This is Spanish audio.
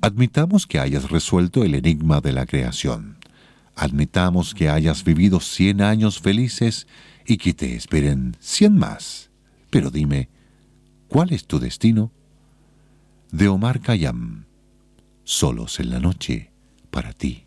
Admitamos que hayas resuelto el enigma de la creación. Admitamos que hayas vivido 100 años felices y que te esperen 100 más. Pero dime, ¿cuál es tu destino? De Omar Khayyam, Solos en la noche, para ti.